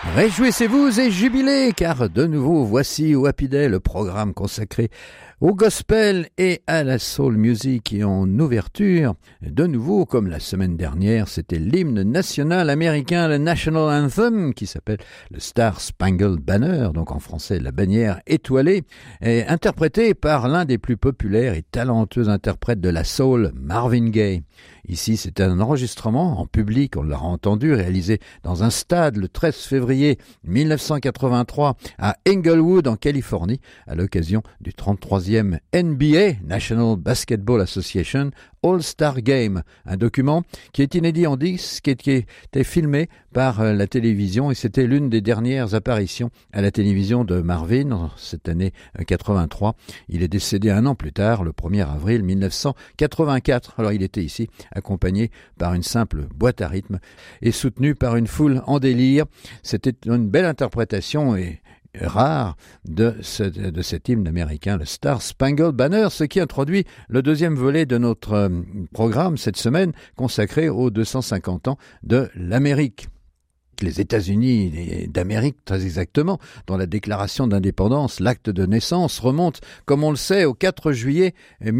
Réjouissez-vous et jubilez, car de nouveau, voici au Happy Day, le programme consacré au gospel et à la soul music. Et en ouverture, de nouveau, comme la semaine dernière, c'était l'hymne national américain, le National Anthem, qui s'appelle le Star Spangled Banner, donc en français la bannière étoilée, et interprété par l'un des plus populaires et talentueux interprètes de la soul, Marvin Gaye. Ici, c'est un enregistrement en public, on l'a entendu, réalisé dans un stade le 13 février 1983 à Inglewood, en Californie, à l'occasion du 33e NBA, National Basketball Association, All-Star Game, un document qui est inédit en disque et qui était filmé par la télévision, et c'était l'une des dernières apparitions à la télévision de Marvin en cette année 83. Il est décédé un an plus tard, le 1er avril 1984. Alors il était ici accompagné par une simple boîte à rythme et soutenu par une foule en délire. C'était une belle interprétation et rare de cet hymne américain, le Star Spangled Banner, ce qui introduit le deuxième volet de notre programme cette semaine consacré aux 250 ans de l'Amérique. Les États-Unis d'Amérique, très exactement, dont la déclaration d'indépendance, l'acte de naissance, remonte, comme on le sait, au 4 juillet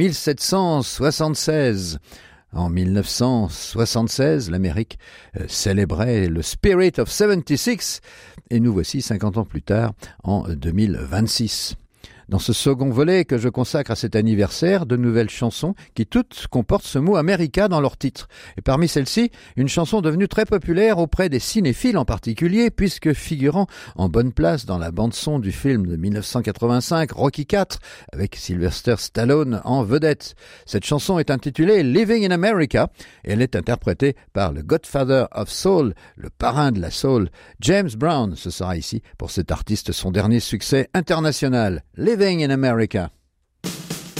1776. En 1976, l'Amérique célébrait le Spirit of 76 et nous voici 50 ans plus tard, en 2026. Dans ce second volet que je consacre à cet anniversaire, de nouvelles chansons qui toutes comportent ce mot America dans leur titre. Et parmi celles-ci, une chanson devenue très populaire auprès des cinéphiles en particulier, puisque figurant en bonne place dans la bande-son du film de 1985, Rocky IV, avec Sylvester Stallone en vedette. Cette chanson est intitulée Living in America, et elle est interprétée par le Godfather of Soul, le parrain de la soul, James Brown. Ce sera ici, pour cet artiste, son dernier succès international. Living in America.